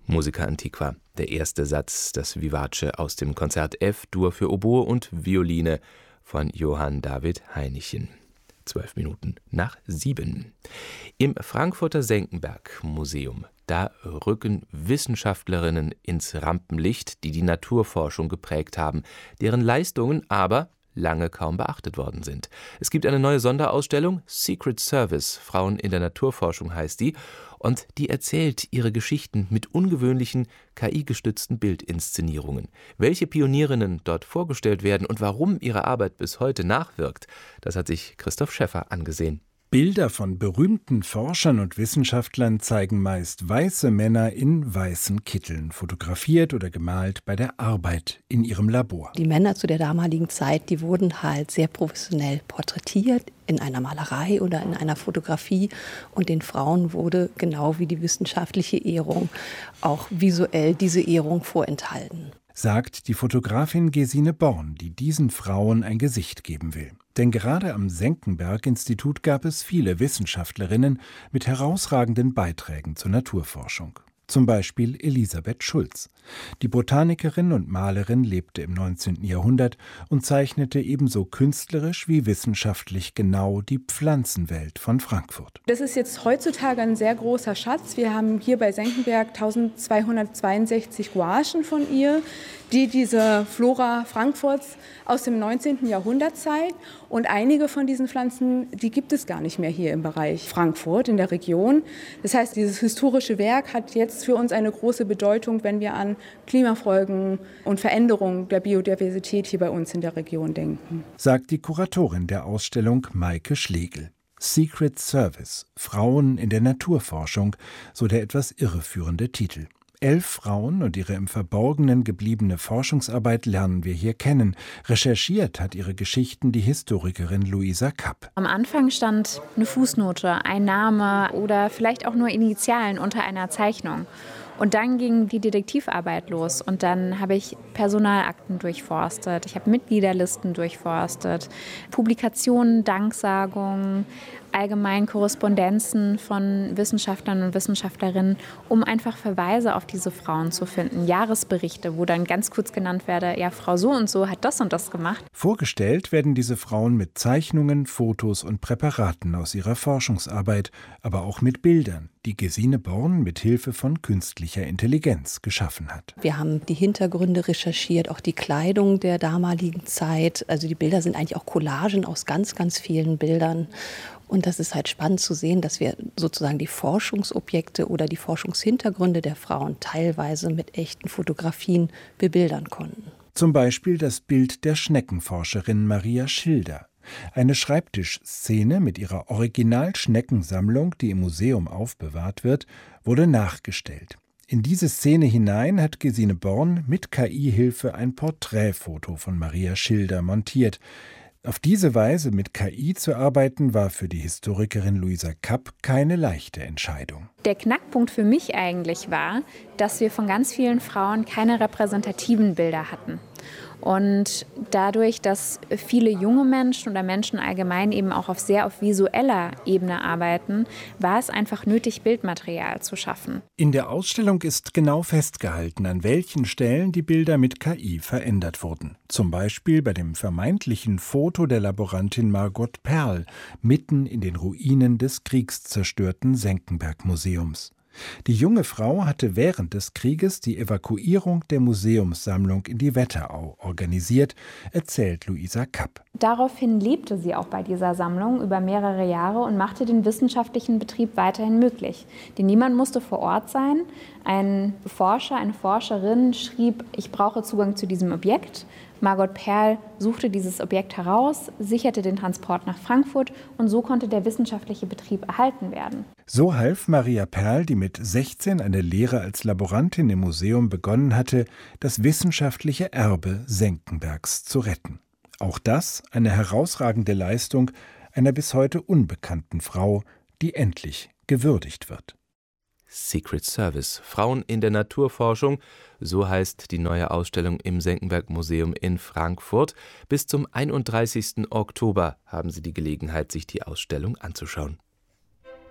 Musica Antiqua, der erste Satz, das Vivace aus dem Konzert F-Dur für Oboe und Violine von Johann David Heinichen. 7:12. Im Frankfurter Senckenberg-Museum, da rücken Wissenschaftlerinnen ins Rampenlicht, die die Naturforschung geprägt haben, deren Leistungen aber lange kaum beachtet worden sind. Es gibt eine neue Sonderausstellung, Secret Service, Frauen in der Naturforschung heißt die, und die erzählt ihre Geschichten mit ungewöhnlichen, KI-gestützten Bildinszenierungen. Welche Pionierinnen dort vorgestellt werden und warum ihre Arbeit bis heute nachwirkt, das hat sich Christoph Schäffer angesehen. Bilder von berühmten Forschern und Wissenschaftlern zeigen meist weiße Männer in weißen Kitteln, fotografiert oder gemalt bei der Arbeit in ihrem Labor. Die Männer zu der damaligen Zeit, die wurden halt sehr professionell porträtiert in einer Malerei oder in einer Fotografie, und den Frauen wurde genau wie die wissenschaftliche Ehrung auch visuell diese Ehrung vorenthalten. Sagt die Fotografin Gesine Born, die diesen Frauen ein Gesicht geben will. Denn gerade am Senckenberg-Institut gab es viele Wissenschaftlerinnen mit herausragenden Beiträgen zur Naturforschung. Zum Beispiel Elisabeth Schulz. Die Botanikerin und Malerin lebte im 19. Jahrhundert und zeichnete ebenso künstlerisch wie wissenschaftlich genau die Pflanzenwelt von Frankfurt. Das ist jetzt heutzutage ein sehr großer Schatz. Wir haben hier bei Senckenberg 1262 Gouachen von ihr, die diese Flora Frankfurts aus dem 19. Jahrhundert zeigt. Und einige von diesen Pflanzen, die gibt es gar nicht mehr hier im Bereich Frankfurt, in der Region. Das heißt, dieses historische Werk hat jetzt für uns eine große Bedeutung, wenn wir an Klimafolgen und Veränderungen der Biodiversität hier bei uns in der Region denken. Sagt die Kuratorin der Ausstellung Maike Schlegel. Secret Service, Frauen in der Naturforschung, so der etwas irreführende Titel. 11 Frauen und ihre im Verborgenen gebliebene Forschungsarbeit lernen wir hier kennen. Recherchiert hat ihre Geschichten die Historikerin Luisa Kapp. Am Anfang stand eine Fußnote, ein Name oder vielleicht auch nur Initialen unter einer Zeichnung. Und dann ging die Detektivarbeit los und dann habe ich Personalakten durchforstet, ich habe Mitgliederlisten durchforstet, Publikationen, Danksagungen, allgemein Korrespondenzen von Wissenschaftlern und Wissenschaftlerinnen, um einfach Verweise auf diese Frauen zu finden, Jahresberichte, wo dann ganz kurz genannt werde, ja, Frau so und so hat das und das gemacht. Vorgestellt werden diese Frauen mit Zeichnungen, Fotos und Präparaten aus ihrer Forschungsarbeit, aber auch mit Bildern, die Gesine Born mit Hilfe von künstlicher Intelligenz geschaffen hat. Wir haben die Hintergründe recherchiert, auch die Kleidung der damaligen Zeit. Also die Bilder sind eigentlich auch Collagen aus ganz, ganz vielen Bildern. Und das ist halt spannend zu sehen, dass wir sozusagen die Forschungsobjekte oder die Forschungshintergründe der Frauen teilweise mit echten Fotografien bebildern konnten. Zum Beispiel das Bild der Schneckenforscherin Maria Schilder. Eine Schreibtischszene mit ihrer Original-Schneckensammlung, die im Museum aufbewahrt wird, wurde nachgestellt. In diese Szene hinein hat Gesine Born mit KI-Hilfe ein Porträtfoto von Maria Schilder montiert. Auf diese Weise mit KI zu arbeiten, war für die Historikerin Luisa Kapp keine leichte Entscheidung. Der Knackpunkt für mich eigentlich war, dass wir von ganz vielen Frauen keine repräsentativen Bilder hatten. Und dadurch, dass viele junge Menschen oder Menschen allgemein eben auch auf visueller Ebene arbeiten, war es einfach nötig, Bildmaterial zu schaffen. In der Ausstellung ist genau festgehalten, an welchen Stellen die Bilder mit KI verändert wurden. Zum Beispiel bei dem vermeintlichen Foto der Laborantin Margot Perl, mitten in den Ruinen des kriegszerstörten Senckenberg-Museums. Die junge Frau hatte während des Krieges die Evakuierung der Museumssammlung in die Wetterau organisiert, erzählt Luisa Kapp. Daraufhin lebte sie auch bei dieser Sammlung über mehrere Jahre und machte den wissenschaftlichen Betrieb weiterhin möglich. Denn niemand musste vor Ort sein. Ein Forscher, eine Forscherin schrieb, ich brauche Zugang zu diesem Objekt. Margot Perl suchte dieses Objekt heraus, sicherte den Transport nach Frankfurt und so konnte der wissenschaftliche Betrieb erhalten werden. So half Maria Perl, die mit 16 eine Lehre als Laborantin im Museum begonnen hatte, das wissenschaftliche Erbe Senckenbergs zu retten. Auch das eine herausragende Leistung einer bis heute unbekannten Frau, die endlich gewürdigt wird. Secret Service, Frauen in der Naturforschung, so heißt die neue Ausstellung im Senckenberg-Museum in Frankfurt. Bis zum 31. Oktober haben Sie die Gelegenheit, sich die Ausstellung anzuschauen.